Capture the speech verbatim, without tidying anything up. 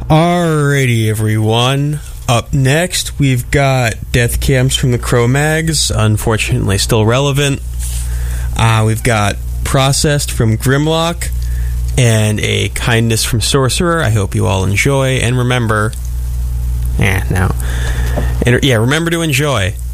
Alrighty, everyone. Up next, we've got Death Camps from the Cro-Mags, unfortunately still relevant. Uh, we've got Processed from Grimlock, and A Kindness from Sorcerer. I hope you all enjoy, and remember... Eh, no. And, yeah, remember to enjoy.